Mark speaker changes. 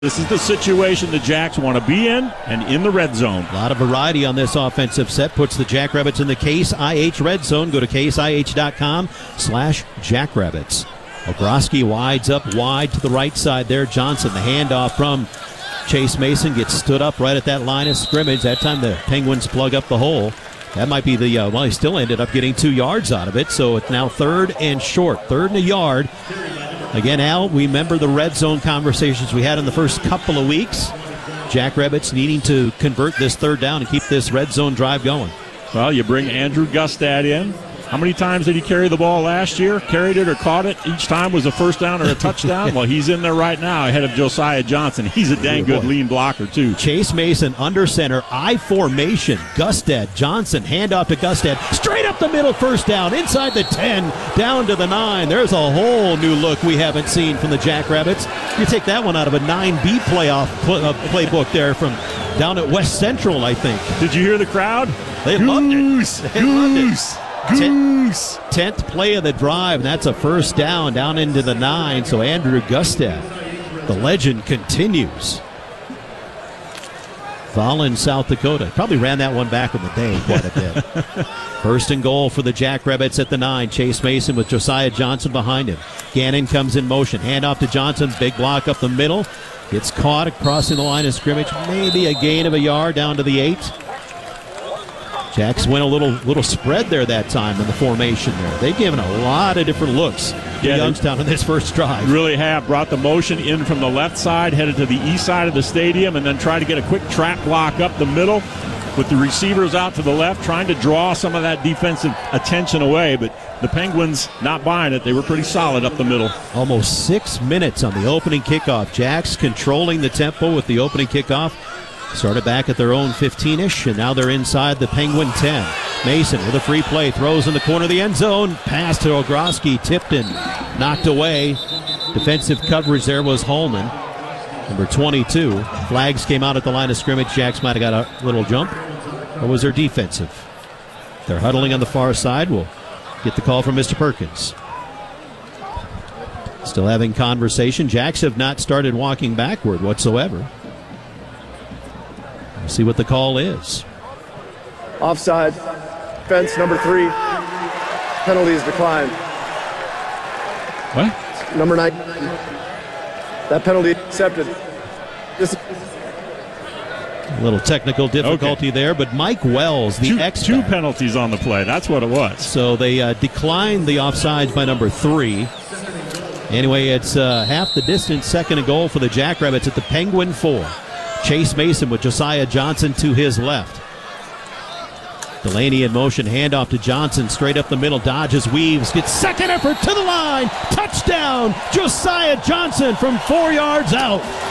Speaker 1: This is the situation the Jacks want to be in and in the red zone.
Speaker 2: A lot of variety on this offensive set. Puts the Jackrabbits in the Case IH red zone. Go to caseih.com/Jackrabbits. Ogroski wides up wide to the right side there. Johnson, the handoff from Chase Mason, gets stood up right at that line of scrimmage. That time the Penguins plug up the hole. That might be the, he still ended up getting 2 yards out of it. So it's now 3rd and short. 3rd and a yard. Again, Al, we remember the red zone conversations we had in the first couple of weeks. Jackrabbits needing to convert this 3rd down and keep this red zone drive going.
Speaker 1: Well, you bring Andrew Gustad in. How many times did he carry the ball last year? Carried it or caught it? Each time was a first down or a touchdown? Well, he's in there right now ahead of Josiah Johnson. He's a dang good lean blocker, too.
Speaker 2: Chase Mason under center, I formation. Gustad, Johnson, handoff to Gustad. Straight up the middle, first down. Inside the 10, down to the 9. There's a whole new look we haven't seen from the Jackrabbits. You take that one out of a 9B playbook there from down at West Central, I think.
Speaker 1: Did you hear the crowd?
Speaker 2: They loved it. They loved it.
Speaker 1: Goose.
Speaker 2: 10th play of the drive, and that's a first down into the 9. So Andrew Gustad, the legend, continues. Volin, South Dakota. Probably ran that one back in the day quite a bit. First and goal for the Jackrabbits at the 9. Chase Mason with Josiah Johnson behind him. Gannon comes in motion. Handoff to Johnson. Big block up the middle. Gets caught crossing the line of scrimmage. Maybe a gain of a yard down to the 8. Jacks went a little spread there that time in the formation there. They've given a lot of different looks to Youngstown in this first drive.
Speaker 1: Really have brought the motion in from the left side, headed to the east side of the stadium, and then tried to get a quick trap block up the middle with the receivers out to the left, trying to draw some of that defensive attention away. But the Penguins not buying it. They were pretty solid up the middle.
Speaker 2: Almost 6 minutes on the opening kickoff. Jacks controlling the tempo with the opening kickoff. Started back at their own 15-ish, and now they're inside the Penguin 10. Mason with a free play, throws in the corner of the end zone. Pass to Ogroski, tipped and knocked away. Defensive coverage there was Holman, number 22. Flags came out at the line of scrimmage. Jacks might have got a little jump. Or was there defensive? They're huddling on the far side. We'll get the call from Mr. Perkins. Still having conversation. Jacks have not started walking backward whatsoever. See what the call is.
Speaker 3: Offside. Fence number 3. Penalty is declined.
Speaker 1: What?
Speaker 3: Number 9. That penalty accepted.
Speaker 2: A little technical difficulty there, but Mike Wells, the
Speaker 1: two penalties on the play. That's what it was.
Speaker 2: So they declined the offsides by number 3. Anyway, it's half the distance, second and goal for the Jackrabbits at the Penguin 4. Chase Mason with Josiah Johnson to his left. Delaney in motion, handoff to Johnson, straight up the middle, dodges, weaves, gets second effort to the line, touchdown, Josiah Johnson from 4 yards out.